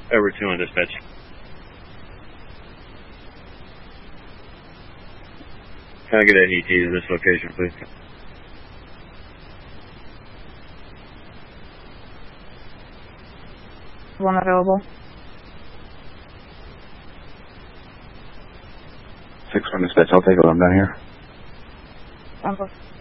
Over 2 on dispatch. Can I get an ET to this location, please? One available. 6 on dispatch, I'll take it. I'm down here. I'm